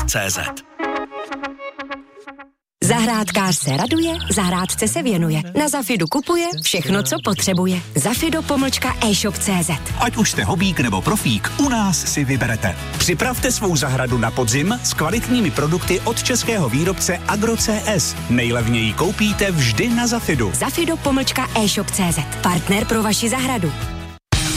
zahrádkář.cz. Zahrádkář se raduje, zahrádce se věnuje. Na Zafidu kupuje všechno, co potřebuje. Zafido-e-shop.cz. Ať už jste hobík nebo profík, u nás si vyberete. Připravte svou zahradu na podzim s kvalitními produkty od českého výrobce Agro.cs. Nejlevněji koupíte vždy na Zafidu. Zafido-e-shop.cz. Partner pro vaši zahradu.